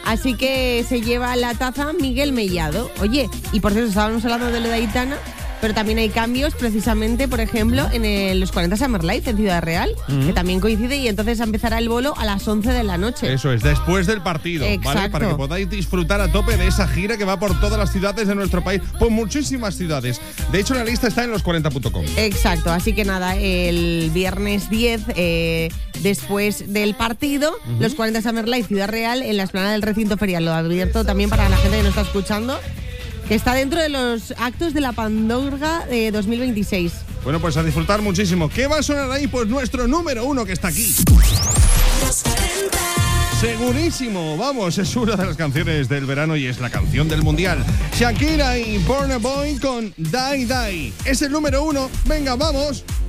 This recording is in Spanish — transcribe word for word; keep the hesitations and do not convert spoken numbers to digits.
Así que se lleva la taza Miguel Mellado. Oye, y por cierto, estábamos hablando de lo de Aitana, pero también hay cambios precisamente, por ejemplo, en el, los cuarenta Summer Life en Ciudad Real, uh-huh. que también coincide, y entonces empezará el bolo a las once de la noche. Eso es, después del partido, Exacto. ¿vale? Para que podáis disfrutar a tope de esa gira que va por todas las ciudades de nuestro país, por muchísimas ciudades. De hecho, la lista está en los cuarenta punto com. Exacto, así que nada, el viernes diez, eh, después del partido, uh-huh. los cuarenta Summer Life Ciudad Real en la explanada del recinto ferial. Lo abierto también para la gente que nos está escuchando, que está dentro de los actos de la Pandorga de dos mil veintiséis. Bueno, pues a disfrutar muchísimo. ¿Qué va a sonar ahí? Pues nuestro número uno que está aquí. Segurísimo, vamos, es una de las canciones del verano y es la canción del mundial. Shakira y Burna Boy con Die Die. Es el número uno. Venga, vamos.